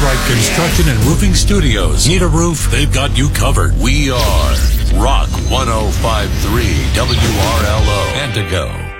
Albright Construction and Roofing Studios. Need a roof? They've got you covered. We are Rock 105.3 WRLO. Antigo.